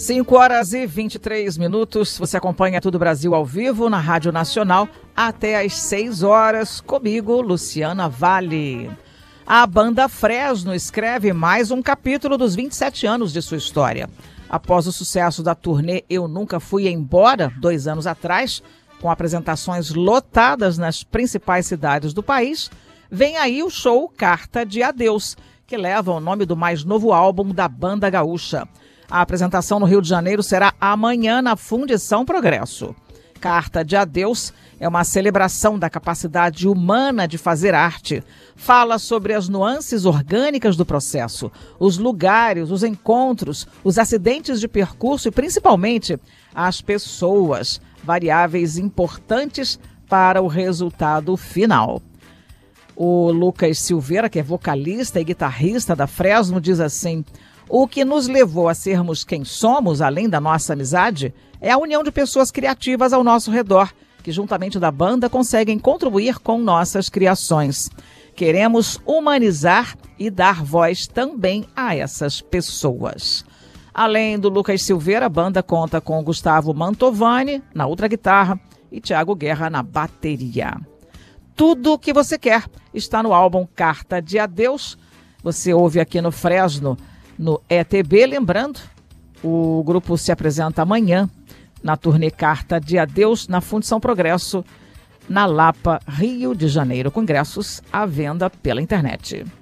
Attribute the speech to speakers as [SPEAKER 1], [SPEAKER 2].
[SPEAKER 1] 5h23. Você acompanha Tudo Brasil ao vivo na Rádio Nacional até às 6h. Comigo, Luciana Vale. A banda Fresno escreve mais um capítulo dos 27 anos de sua história. Após o sucesso da turnê Eu Nunca Fui Embora, 2 anos atrás, com apresentações lotadas nas principais cidades do país, vem aí o show Carta de Adeus, que leva o nome do mais novo álbum da banda gaúcha. A apresentação no Rio de Janeiro será amanhã na Fundição Progresso. Carta de Adeus é uma celebração da capacidade humana de fazer arte. Fala sobre as nuances orgânicas do processo, os lugares, os encontros, os acidentes de percurso e, principalmente, as pessoas, variáveis importantes para o resultado final. O Lucas Silveira, que é vocalista e guitarrista da Fresno, diz assim: o que nos levou a sermos quem somos, além da nossa amizade, é a união de pessoas criativas ao nosso redor, que juntamente da banda conseguem contribuir com nossas criações. Queremos humanizar e dar voz também a essas pessoas. Além do Lucas Silveira, a banda conta com Gustavo Mantovani na outra guitarra e Thiago Guerra na bateria. Tudo o que você quer está no álbum Carta de Adeus. Você ouve aqui no Fresno, no ETB. Lembrando, o grupo se apresenta amanhã na turnê Carta de Adeus na Fundição Progresso, na Lapa, Rio de Janeiro, com ingressos à venda pela internet.